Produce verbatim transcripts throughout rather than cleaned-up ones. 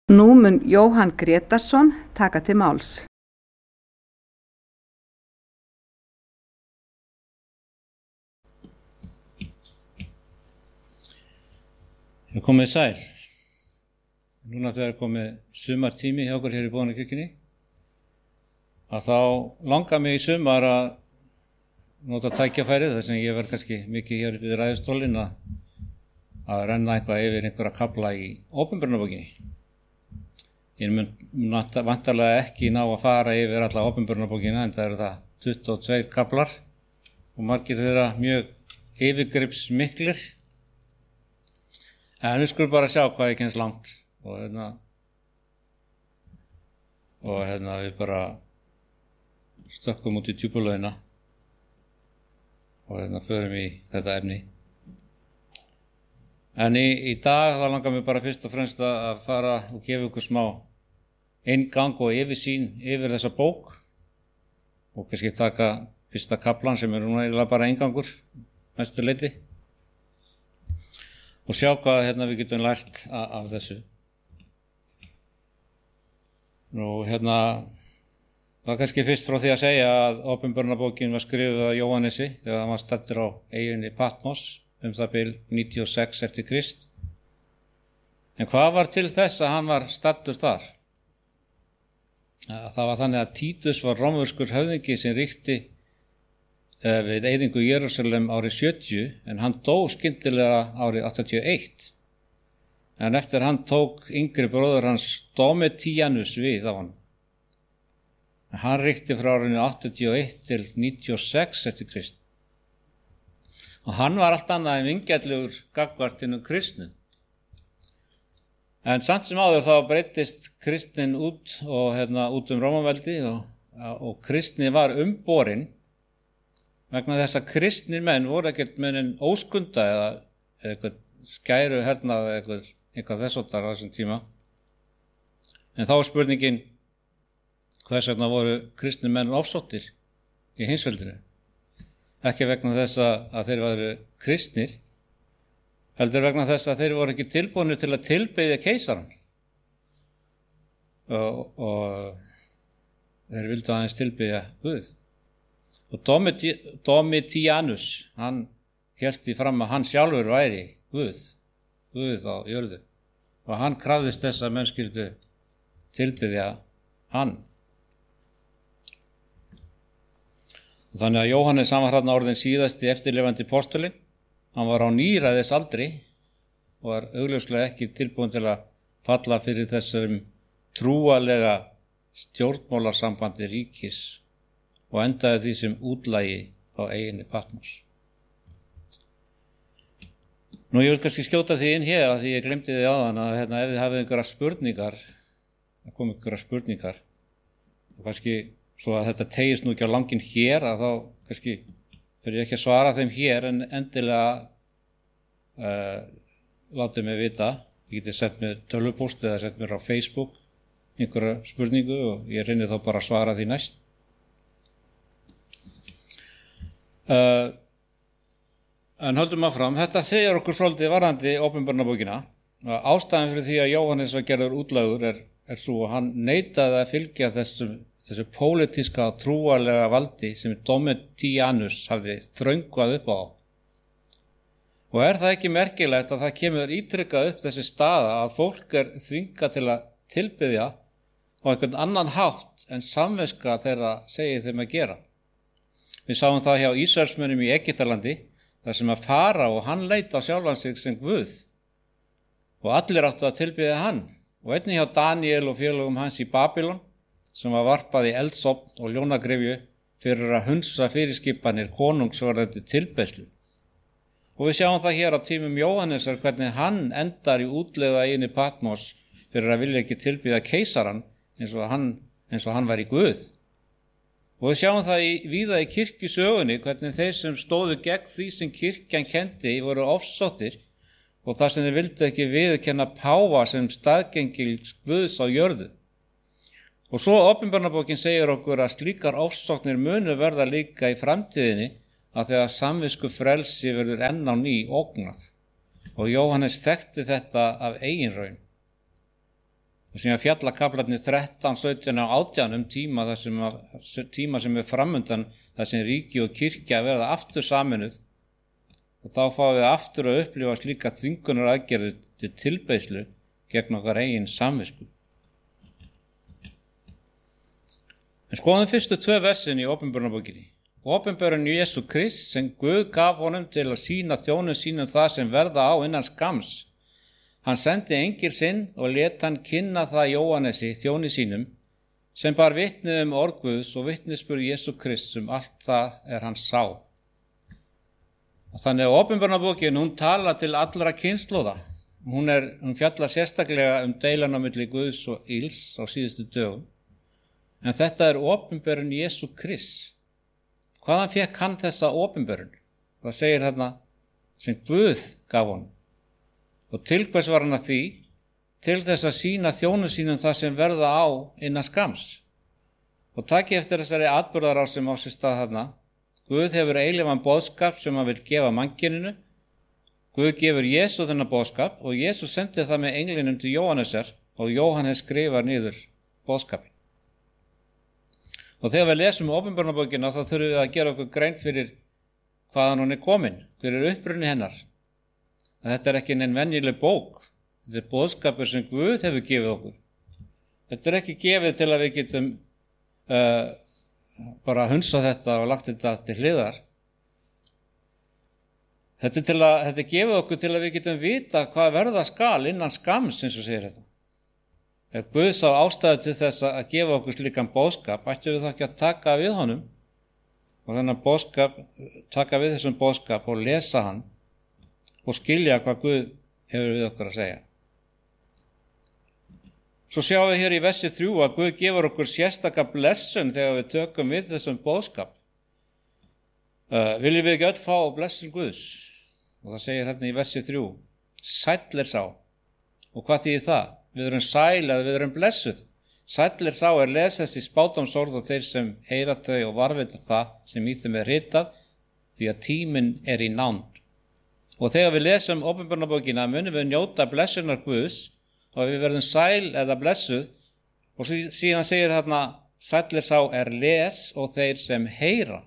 Nú mun Jóhann Grétarsson taka til máls. Ég komið sæl. Núna þegar komið sumartími hjá okkur hér í Bóðanakirkjunni, að þá langar mig í sumar að nota tækjafærið, þess að ég verð kannski mikið hér við ræðustólinn að, að renna eitthvað yfir einhverja kafla í opinberunarbókinni. Ég mun vantarlega ekki ná að fara yfir alla opinberunarbókina, en það eru það tuttugu og tveir kaflar og margir þeirra mjög yfirgripsmiklir. En við skulum bara sjá hvað ég kennst langt og hérna og hérna við bara stökkum út í djúpulaugina og hérna förum í þetta efni. En í, í dag þá langar mér bara fyrst og fremst að fara og gefa ykkur smá inngang og yfirsýn yfir þessa bók og kannski taka fyrsta kaflan sem er núna eiginlega bara inngangur mestu leyti. Og sjá hvað hérna við getum lært af, af þessu. Nú hérna, það er kannski fyrst frá því að segja að opinberunarbókin var skrifuð af Jóhannesi þegar hann var staddur á eyjunni Patmos um það bil níutíu og sex eftir Krist. En hvað var til þess að hann var staddur þar? Það var þannig að Títus var rómverskur höfðingi sem ríkti við eyðingu Jerúsalem árið sjötíu, en hann dó skyndilega árið áttatíu og eitt. En eftir hann tók yngri bróður hans Domitianus við á hann. Hann ríkti frá árinu áttatíu og eitt til níutíu og sex eftir Krist. Og hann var allt annað en vingjarnlegur gagnvart hinum kristnu. En samt sem áður þá breyttist kristnin út og hérna út um Rómaveldi og, og kristni var umborin vegna þess að kristnir menn voru ekkert menn óskunda eða eitthvað skæru hernað eða eitthvað, eitthvað þessóttar á þessum tíma. En þá er spurningin hvers vegna voru kristnir menn ofsóttir í heimsveldinu. Ekki vegna þess að þeir voru kristnir, heldur vegna þess að þeir voru ekki tilbúnir til að tilbiðja keisarann. Og, og þeir vildu aðeins tilbiðja Guð. Og Domitianus, hann hélt því fram að hann sjálfur væri Guð, Guð á jörðu. Og hann krafðist þess að menn skyldu tilbiðja hann. Og þannig að Jóhannes hann var þarna orðinn síðasti eftirlifandi postulinn. Hann var á níræðis aldri og var augljóslega ekki tilbúin til að falla fyrir þessum trúalega stjórnmálasambandi ríkis og endaði því sem útlægi á eyjunni Patmos. Nú ég vil kannski skjóta því inn hér að því ég glemdi því áðan að hérna, ef þið hafið einhverja spurningar, það kom einhverja spurningar, og kannski svo að þetta tegist nú ekki á langinn hér, að þá kannski fyrir ég ekki að svara þeim hér, en endilega uh, látið mig vita. Ég geti sent mér tölvupóst eða sent mér á Facebook einhverja spurningu og ég reyni þá bara að svara því næst. Uh, en höldum áfram, þetta segir okkur svolítið varðandi opinberunarbókina. Ástæðan fyrir því að Jóhannes var gerður útlægur er, er svo að hann neitaði að fylgja þessu, þessu pólitíska og trúarlega valdi sem Domitianus hafði þröngvað upp á. Og er það ekki merkilegt að það kemur ítrykkað upp þessi staða að fólk er þvingað til að tilbiðja á einhvern annan hátt en samviska þeirra segir þeim að gera. Við sáum það hjá Ísraelsmönnum í Egyptalandi, þar sem að fara og hann leit á sjálfan sig sem Guð. Og allir áttu að tilbiðja hann. Og einnig hjá Daniel og félögum hans í Babylon, sem var varpað í eldsofn og ljónagrefju fyrir að hunsa fyrirskipanir konungsvarðandi tilbeiðslu. Og við sjáum það hér á tímum Jóhannesar hvernig hann endar í útlegða eyjunni Patmos fyrir að vilja ekki tilbiðja keisarann eins og hann, eins og hann var í Guð. Og við sjáum það í, víða í kirkjusögunni hvernig þeir sem stóðu gegn því sem kirkjan kendi voru ofsóttir og þar sem þeir vildu ekki viðurkenna páfa sem staðgengil Guðs á jörðu. Og svo opinberunarbókin segir okkur að slíkar ofsóknir munu verða líka í framtíðinni að þegar samvisku frelsi verður enn á ný ógnað. Og Jóhannes þekkti þetta af eigin raun. Og síðan fjalla kaflarnir þrettán, sautján og átján um tíma, sem að, tíma sem er framundan, þar sem ríki og kirkja verða aftur saminuð. Og þá fáum við aftur að upplifa slíka þvingunar aðgerðir til tilbeiðslu gegn okkar eigin samvisku. En skoðum fyrstu tvö versin í Opinberunarbókinni. Opinberun Jesú Krist sem Guð gaf honum til að sýna þjónum sínum það sem verða á innan skams. Hann sendi engil sinn og lét hann kynna það Jóhannesi, þjóni sínum, sem bar vitni um orð Guðs og vitnisburð Jesú Krist um allt það er hann sá. Og þannig að Opinberunarbókin, hún tala til allra kynslóða. Hún, er, hún fjallar sérstaklega um deilan á milli Guðs og ills á síðustu dögum. En þetta er opinberun Jesú Krist. Hvaðan fékk hann þessa opinberun? Það segir þarna sem Guð gaf honum. Og til hvers var hann að því? Til þess að sýna þjónum sínum það sem verða á innan skams. Og takk eftir þessari atburðarás sem á sér stað þarna. Guð hefur eilífan boðskap sem hann vil gefa mannkyninu. Guð gefur Jesú þennan boðskap og Jesú sendi það með englinum til Jóhannesar og Jóhannes skrifar niður boðskapin. Og þegar við lesum Opinberunarbókina þá þurfum við að gera okkur grein fyrir hvaðan hún er komin, hver er uppruni hennar. Að þetta er ekki neinn venjuleg bók, þetta er boðskapur sem Guð hefur gefið okkur. Þetta er ekki gefið til að við getum uh, bara hunsa þetta og lagt þetta til hliðar. Þetta er, til að, þetta er gefið okkur til að við getum vita hvað verða skal innan skams, eins og segir þetta. Ef Guð sá ástæðu til þess að gefa okkur slíkan boðskap, ættum við þá ekki að taka við honum og þennan boðskap, taka við þessum boðskap og lesa hann og skilja hvað Guð hefur við okkur að segja. Svo sjáum við hér í versi þrjú að Guð gefur okkur sérstaka blessun þegar við tökum við þessum boðskap. Uh, viljum við ekki öll fá blessun Guðs? Og það segir hérna í versi þrjú, sæll er sá. Og hvað þýðir það? Við erum sæl eða við erum blessuð. Sæll er sá er lesast í spádómsorð og þeir sem heyra þau og varvita það sem í þeim er ritað, því að tíminn er í nánd. Og þegar við lesum Opinberunarbókina munum við njóta blessunar Guðs og við verðum sæl eða blessuð og síðan segir hérna sæll er sá er les og þeir sem heyra.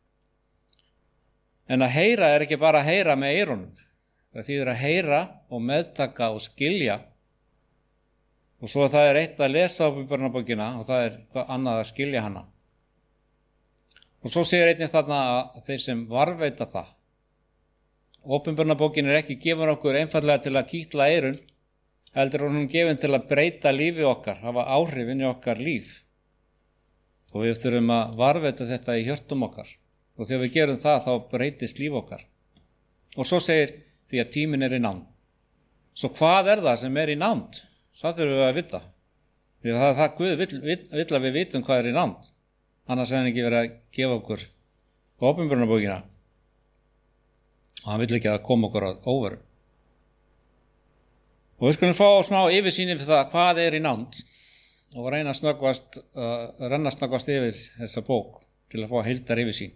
En að heyra er ekki bara að heyra með eyrunum. Það þýðir að heyra og meðtaka og skilja. Og svo það er eitt að lesa Opinberunarbókina og það er hvað annað að skilja hana. Og svo segir einnig þarna að þeir sem varveita það. Opinberunarbókin er ekki gefin okkur einfallega til að kýtla eyrun, heldur hún gefin til að breyta lífi okkar, hafa áhrif inn í okkar líf. Og við þurfum að varveita þetta í hjörtum okkar. Og þegar við gerum það, þá breytist líf okkar. Og svo segir því að tíminn er í nánd. Svo hvað er það sem er í nánd? Það þurfum við að vita. Því að það, það Guð vill, vill, vill að við vitum hvað er í nánd. Annars hefði hann ekki verið að gefa okkur Opinberunarbókina. Og hann vill ekki að koma okkur að óveru. Og við skulum fá smá yfirsýni fyrir það hvað er í nánd og reyna að snöggvast, uh, renna snöggvast yfir þessa bók til að fá heildar yfirsýn.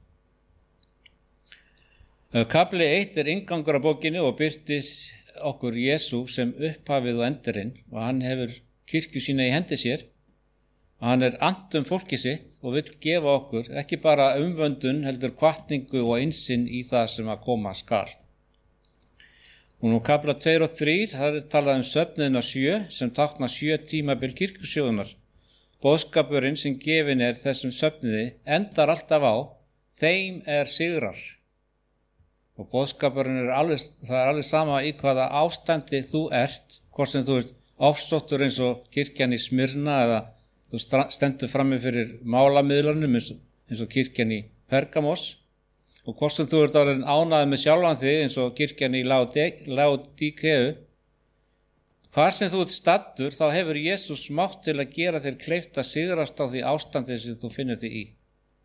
Uh, Kafli eitt er inngangur af bókinni og birtir okkur Jesú sem upphafið og endurinn og hann hefur kirkju sína í hendi sér. Hann er annt um fólki sitt og vill gefa okkur ekki bara umvöndun heldur hvatningu og innsinn í það sem að koma skal. Og nú kafla tveir og þrír, það er talað um söfnuðina sjö sem tákna sjö tímabil kirkjusögunar. Boðskapurinn sem gefin er þessum söfnuði endar alltaf á, þeim er sigrar. Og boðskapurinn er alveg, það er alveg sama í hvaða ástandi þú ert, hvort sem þú ert ofsóttur eins og kirkjan í Smyrna eða þú stendur frammi fyrir málamiðlunum eins, eins og kirkjan í Pergamos og hvort sem þú ert orðinn ánægður með sjálfan þig eins og kirkjan í Laodíkeu. Hvar sem þú ert staddur þá hefur Jesús mátt til að gera þér kleift að sigrast á því ástandi sem þú finnur þig í.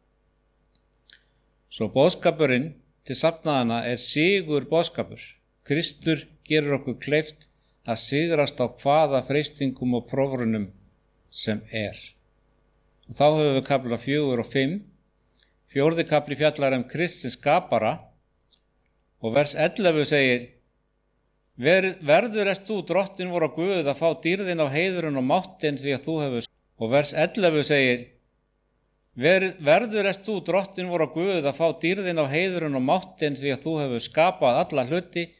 Svo boðskapurinn til safnaðana er sigur boðskapur. Kristur gerur okkur kleift að sigrast á hvaða freistingum og prófrunum sem er. Og þá höfum við kafla fjögur og fimm. Fjórði kafli fjallar um Krist sem skapara og vers ellefu segir Ver, verður erst þú drottin voru á Guð að fá dýrðin á heiðurinn og máttin því að þú hefur. Og vers ellefu segir, Ver, verður erst þú drottin voru á Guð að fá dýrðin á heiðurinn og máttin því að þú hefur skapað alla hluti